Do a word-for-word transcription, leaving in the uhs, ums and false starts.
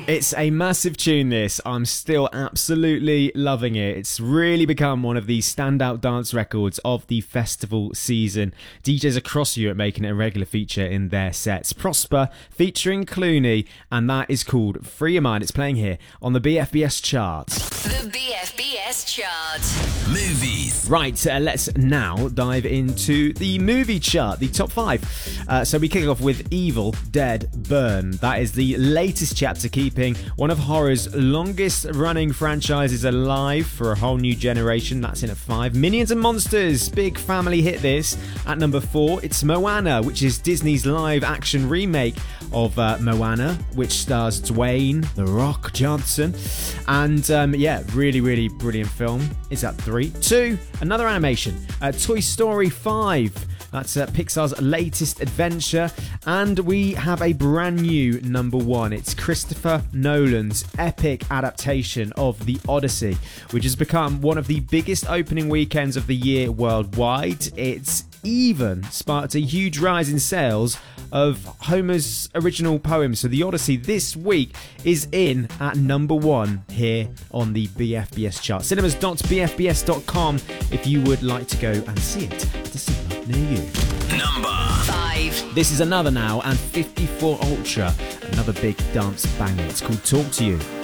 It's a massive tune, this. I'm still absolutely loving it. It's really become one of the standout dance records of the festival season. D Js across Europe making it a regular feature in their sets. Prosper featuring Clooney, and that is called Free Your Mind. It's playing here on the B F B S chart. The B F B S chart. Movies. Right, uh, let's now dive into the movie chart, the top five. Uh, so we kick off with Evil Dead Burn. That is the latest chapter, keeping one of horror's longest running franchises alive for a whole new generation. That's in at five. Minions and Monsters, big family hit this. At number four, it's Moana, which is Disney's live action remake of uh, Moana, which stars Dwayne The Rock Johnson. And um, yeah, really, really brilliant film. It's at three. Two, another animation, uh, Toy Story five. That's uh, Pixar's latest adventure. And we have a brand new number one. It's Christopher Nolan's epic adaptation of The Odyssey, which has become one of the biggest opening weekends of the year worldwide. It's even sparked a huge rise in sales of Homer's original poem. So The Odyssey this week is in at number one here on the B F B S chart. cinemas dot b f b s dot com if you would like to go and see it at a cinema near you. Number five. This is another now, and fifty-four Ultra, another big dance banger. It's called Talk to You.